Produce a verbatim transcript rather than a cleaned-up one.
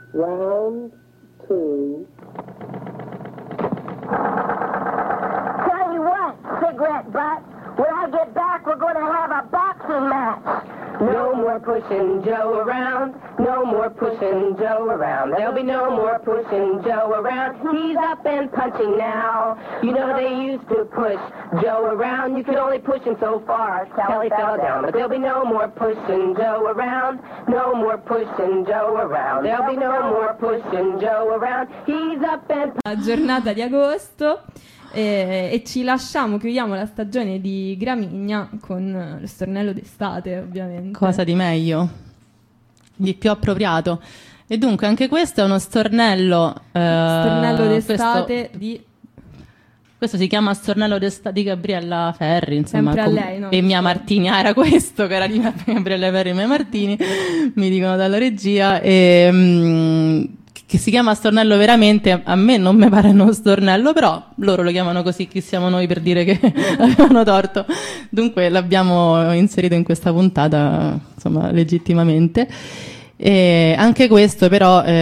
Round two. Tell you what, cigarette butt, when I get back, we're going to have a boxing match. No more pushing Joe around, no more pushing Joe around. There'll be no more pushing Joe around. He's up and punching now. You know they used to push Joe around. You could only push him so far till he fell down. But there'll be no more pushing Joe around, no more pushing Joe around. There'll be no more pushing Joe around. He's up and punching. La giornata di agosto. E, e ci lasciamo, chiudiamo la stagione di Gramigna con lo stornello d'estate, ovviamente. Cosa di meglio, di più appropriato. E dunque anche questo è uno stornello eh, stornello d'estate questo, di questo si chiama stornello d'estate di Gabriella Ferri, insomma. Sempre a com- lei, no? E Mia Martini, ah, era questo che era di Gabriella Ferri e Mia Martini, mi dicono dalla regia. E mh, che si chiama stornello veramente, a me non mi pare uno stornello, però loro lo chiamano così, chi siamo noi per dire che avevano torto. Dunque l'abbiamo inserito in questa puntata, insomma, legittimamente. E anche questo però eh,